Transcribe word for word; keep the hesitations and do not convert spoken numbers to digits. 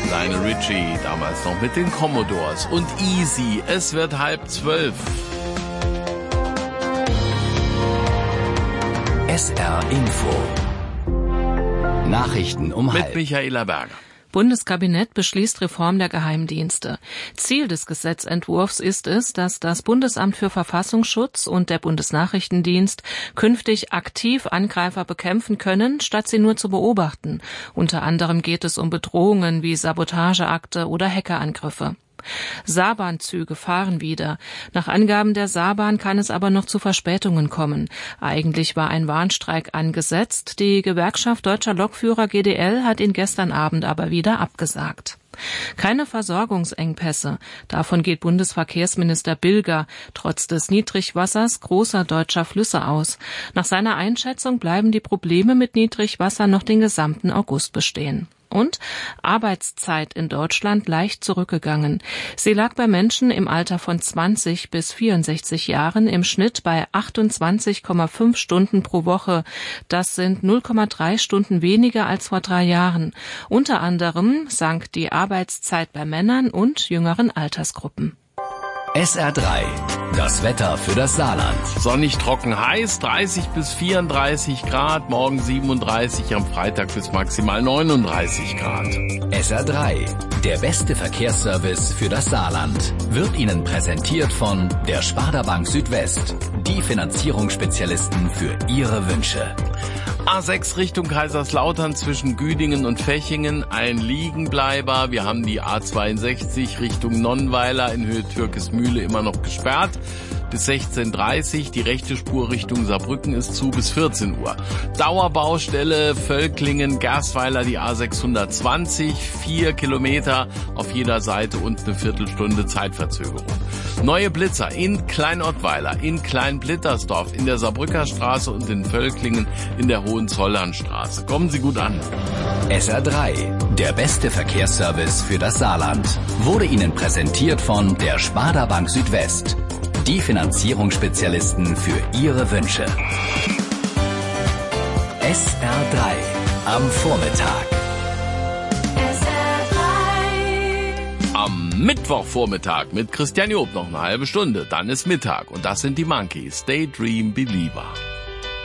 Lionel Richie, damals noch mit den Commodores und Easy. Es wird halb zwölf. S R Info. Nachrichten um halb. Mit Michaela Berger. Bundeskabinett beschließt Reform der Geheimdienste. Ziel des Gesetzentwurfs ist es, dass das Bundesamt für Verfassungsschutz und der Bundesnachrichtendienst künftig aktiv Angreifer bekämpfen können, statt sie nur zu beobachten. Unter anderem geht es um Bedrohungen wie Sabotageakte oder Hackerangriffe. Saarbahnzüge fahren wieder. Nach Angaben der Saarbahn kann es aber noch zu Verspätungen kommen. Eigentlich war ein Warnstreik angesetzt. Die Gewerkschaft Deutscher Lokführer G D L hat ihn gestern Abend aber wieder abgesagt. Keine Versorgungsengpässe. Davon geht Bundesverkehrsminister Bilger trotz des Niedrigwassers großer deutscher Flüsse aus. Nach seiner Einschätzung bleiben die Probleme mit Niedrigwasser noch den gesamten August bestehen. Und Arbeitszeit in Deutschland leicht zurückgegangen. Sie lag bei Menschen im Alter von zwanzig bis vierundsechzig Jahren im Schnitt bei achtundzwanzig Komma fünf Stunden pro Woche. Das sind null Komma drei Stunden weniger als vor drei Jahren. Unter anderem sank die Arbeitszeit bei Männern und jüngeren Altersgruppen. S R drei. Das Wetter für das Saarland. Sonnig, trocken, heiß, dreißig bis vierunddreißig Grad, morgen siebenunddreißig, am Freitag bis maximal neununddreißig Grad. S R drei. Der beste Verkehrsservice für das Saarland wird Ihnen präsentiert von der Sparda Bank Südwest. Die Finanzierungsspezialisten für Ihre Wünsche. A sechs Richtung Kaiserslautern zwischen Güdingen und Fechingen, ein Liegenbleiber. Wir haben die A zweiundsechzig Richtung Nonnweiler in Höhe Türkesmühle immer noch gesperrt. Bis sechzehn Uhr dreißig, die rechte Spur Richtung Saarbrücken ist zu bis vierzehn Uhr. Dauerbaustelle Völklingen, Gersweiler, die A sechshundertzwanzig, vier Kilometer auf jeder Seite und eine Viertelstunde Zeitverzögerung. Neue Blitzer in Kleinottweiler, in Kleinblittersdorf, in der Saarbrücker Straße und in Völklingen in der Hohenzollernstraße. Kommen Sie gut an. S R drei, der beste Verkehrsservice für das Saarland, wurde Ihnen präsentiert von der Sparda Bank Südwest. Die Finanzierungsspezialisten für Ihre Wünsche. S R drei am Vormittag. S R drei. Am Mittwochvormittag mit Christian Job noch eine halbe Stunde. Dann ist Mittag und das sind die Monkeys. Daydream Believer.